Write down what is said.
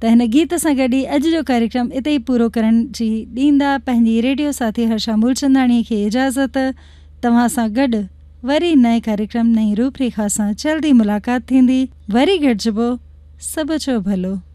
त हिन गीत सां गॾु ई अॼु जो कार्यक्रम इते ई पूरो करण जी ॾींदा पंहिंजी रेडियो साथी हर्षा मूलचंदाणीअ खे इजाज़त। तव्हां सां गॾु वरी नए कार्यक्रम नई रूपरेखा सां जल्दी मुलाक़ात थींदी। वरी गॾिजबो। सभु जो भलो।